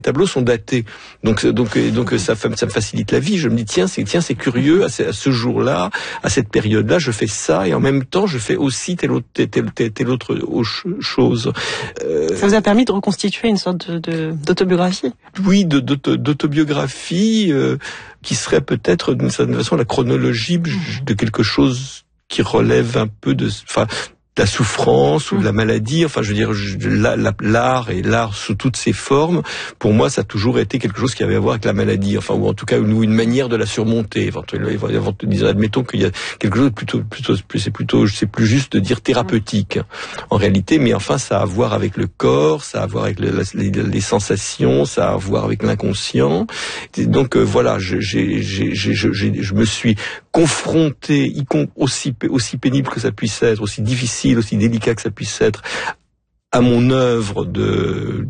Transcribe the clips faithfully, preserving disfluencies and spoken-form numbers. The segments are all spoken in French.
Les tableaux sont datés, donc donc donc ça, ça me facilite la vie. Je me dis tiens c'est tiens c'est curieux à ce, à ce jour-là, à cette période-là, je fais ça et en même temps je fais aussi telle autre telle telle, telle autre chose. Euh... Ça vous a permis de reconstituer une sorte de, de d'autobiographie. Oui, de, d'autobiographie euh, qui serait peut-être d'une certaine façon la chronologie de quelque chose qui relève un peu de, enfin. de la souffrance ou de la maladie, enfin je veux dire je, la, la, l'art et l'art sous toutes ses formes, pour moi ça a toujours été quelque chose qui avait à voir avec la maladie, enfin ou en tout cas une, une manière de la surmonter. Éventuellement, admettons qu'il y a quelque chose de plutôt, plutôt, c'est plutôt, c'est plus juste de dire thérapeutique en réalité, mais enfin ça a à voir avec le corps, ça a à voir avec le, les, les sensations, ça a à voir avec l'inconscient. Et donc euh, voilà, je, j'ai, j'ai, j'ai, je, j'ai, je me suis confronté, y com- aussi aussi pénible que ça puisse être, aussi difficile, aussi délicat que ça puisse être, à mon œuvre de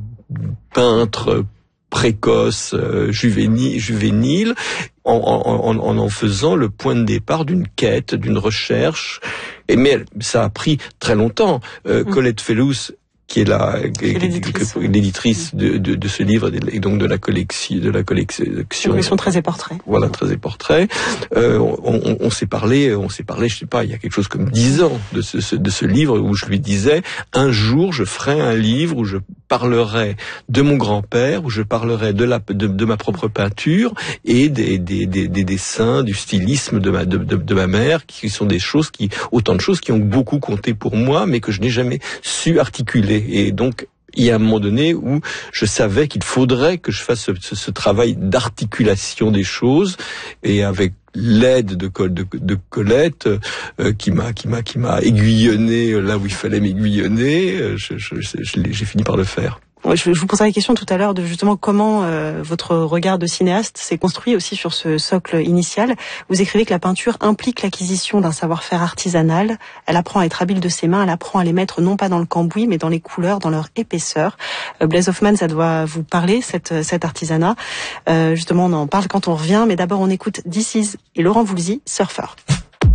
peintre précoce, euh, juvénile, juvénile en, en, en en faisant le point de départ d'une quête, d'une recherche. Et mais ça a pris très longtemps. Euh, mmh. Colette Fellous, qui est la qui, l'éditrice, l'éditrice de, de, de ce livre et donc de la collection de la collection collection Traits et Portraits. Voilà, Traits et Portraits. Euh, on, on, on s'est parlé, on s'est parlé, je sais pas, il y a quelque chose comme dix ans de ce, ce de ce livre où je lui disais un jour je ferai un livre où je parlerai de mon grand-père, où je parlerai de la de, de ma propre peinture et des, des des des dessins, du stylisme de ma de, de de ma mère, qui sont des choses qui autant de choses qui ont beaucoup compté pour moi, mais que je n'ai jamais su articuler. Et donc, il y a un moment donné où je savais qu'il faudrait que je fasse ce, ce, ce travail d'articulation des choses, et avec l'aide de, de, de Colette, euh, qui m'a, qui m'a, qui m'a aiguillonné là où il fallait m'aiguillonner, je, je, je, je, j'ai fini par le faire. Je vous poserai la question tout à l'heure de justement comment euh, votre regard de cinéaste s'est construit aussi sur ce socle initial. Vous écrivez que la peinture implique l'acquisition d'un savoir-faire artisanal. Elle apprend à être habile de ses mains, elle apprend à les mettre non pas dans le cambouis, mais dans les couleurs, dans leur épaisseur. Euh, Blaise Hoffmann, ça doit vous parler, cette, cet artisanat. Euh, justement, on en parle quand on revient, mais d'abord on écoute This Is et Laurent Voulzy, Surfer.